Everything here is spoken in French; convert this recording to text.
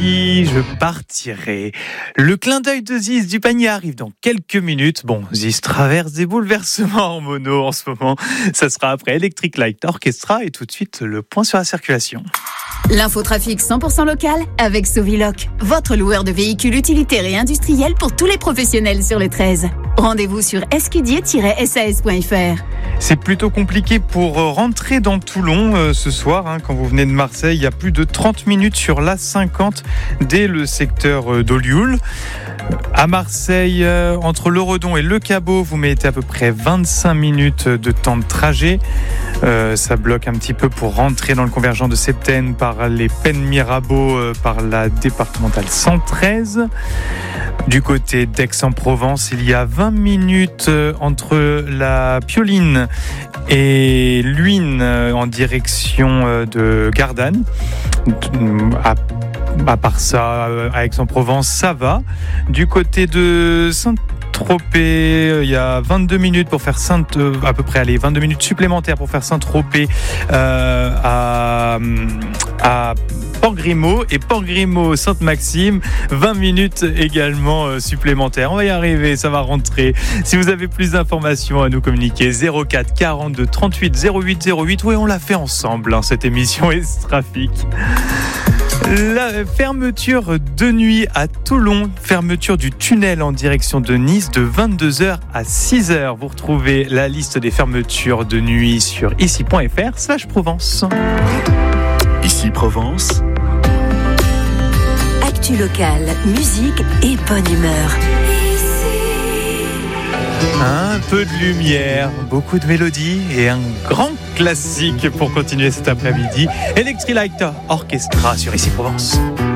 si je partirais. Le clin d'œil de Ziz du panier arrive dans quelques minutes. Bon, Ziz traverse des bouleversements en mono en ce moment. Ça sera après Electric Light Orchestra et tout de suite le point sur la circulation. L'infotrafic 100% local avec Soviloc, votre loueur de véhicules utilitaires et industriels pour tous les professionnels sur le 13. Rendez-vous sur escudier-sas.fr. C'est plutôt compliqué pour rentrer dans Toulon ce soir. Quand vous venez de Marseille, il y a plus de 30 minutes sur l'A50 dès le secteur d'Olioul. À Marseille, entre le Redon et le Cabot, vous mettez à peu près 25 minutes de temps de trajet. Ça bloque un petit peu pour rentrer dans le convergent de Septène par les Pennes Mirabeau, par la départementale 113. Du côté d'Aix-en-Provence, il y a 20 minutes entre la Pioline et Luynes en direction de Gardanne. À part ça, à Aix-en-Provence, ça va. Du côté de Saint-Tropez, il y a 22 minutes pour faire à peu près 22 minutes supplémentaires pour faire Saint-Tropez à Port-Grimaud et Port-Grimaud Sainte-Maxime, 20 minutes également supplémentaires. On va y arriver, ça va rentrer. Si vous avez plus d'informations à nous communiquer, 04 42 38 08 08. Oui, on l'a fait ensemble, cette émission Est-Trafic. La fermeture de nuit à Toulon, fermeture du tunnel en direction de Nice de 22h à 6h. Vous retrouvez la liste des fermetures de nuit sur ici.fr/Provence. Ici Provence. Actu locale, musique et bonne humeur. Un peu de lumière, beaucoup de mélodies et un grand classique pour continuer cet après-midi. Electric Light Orchestra sur Ici Provence.